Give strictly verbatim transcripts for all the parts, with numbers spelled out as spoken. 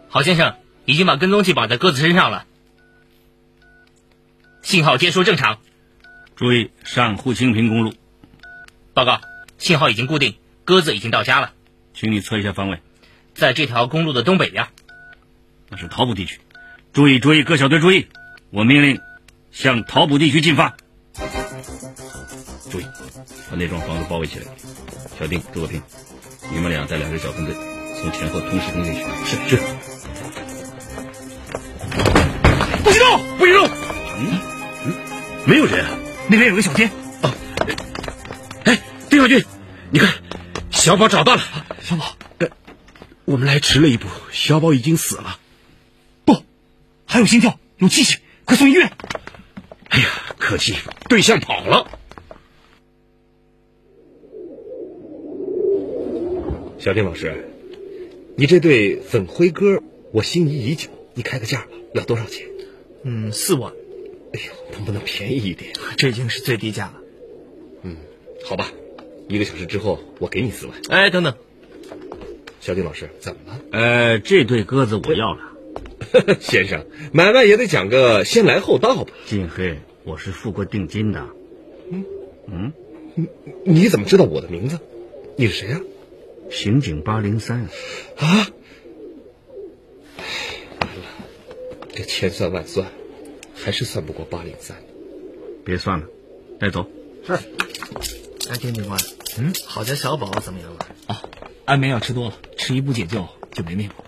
郝先生已经把跟踪器绑在鸽子身上了，信号接收正常。 注意上沪清平公路。 报告，信号已经固定，鸽子已经到家了。 请你测一下方位。 在这条公路的东北边。 那是桃浦地区。注意注意，各小队注意，我命令向桃浦地区进发。注意，把那幢房子包围起来。小丁、周和平，你们俩带两支小分队从前后同时跟进去。是是。 不许动！不许动！嗯嗯，没有人啊，那边有个小天。哦，哎，丁小军，你看，小宝找到了。小宝，呃，我们来迟了一步，小宝已经死了。不，还有心跳，有气息，快送医院！哎呀，可惜对象跑了。小丁老师，你这对粉灰鸽我心仪已久，你开个价吧，要多少钱？ 嗯，四万。 哎呦，能不能便宜一点？ 这已经是最低价了。 嗯，好吧，一个小时之后我给你四万。 哎，等等， 小丁老师，怎么了？ 呃，这对鸽子我要了。 先生，买卖也得讲个先来后到吧。 金黑，我是付过定金的。 嗯嗯， 你你怎么知道我的名字？你是谁啊？ 刑警八零三。 啊！哎，完了，这千算万算，还是算不过八零三。 别算了，带走。 是。哎，丁警官，嗯，郝家小宝怎么样了？ 啊，安眠药吃多了，吃一不解救就没命了。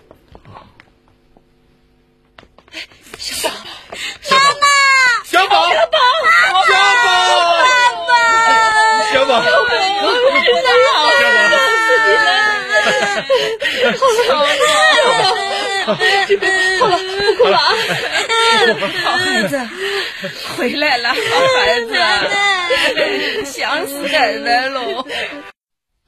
小宝，妈妈， 小宝，小宝，小宝，小宝， 小宝，我真的好死你了！好了，好了，不哭了啊！好孩子，回来了，好孩子，想死奶奶喽！